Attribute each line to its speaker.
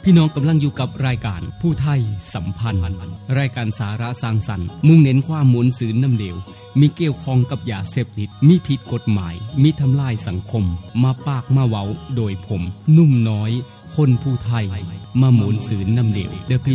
Speaker 1: พี่น้องกำลังอยู่กับรายการผู้ไทยสัมพันธ์รายการสาระสร้างสรรค์มุ่งเน้นความหมุนสืนน้ำเหลวมีเกี่ยวข้องกับยาเสพติดมีผิดกฎหมายมีทำลายสังคมมาปากมาเว้าโดยผมนุ่มน้อยคนผู้ไทยมาหมุนสืนน้ำเหลวเด้อพี่